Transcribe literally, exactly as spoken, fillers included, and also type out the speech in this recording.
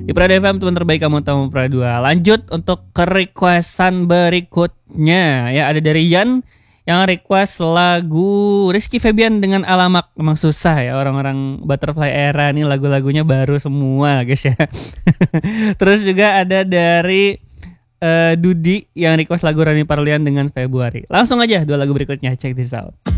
Di Prada F M teman terbaik kamu tamu Prada dua. Lanjut untuk ke requestan berikutnya. Ya, ada dari Yan yang request lagu Rizky Febian dengan Alamak. Emang susah ya orang-orang Butterfly Era nih, lagu-lagunya baru semua guys ya. Terus juga ada dari uh, Dudi yang request lagu Rani Parlian dengan Februari. Langsung aja dua lagu berikutnya, check this out.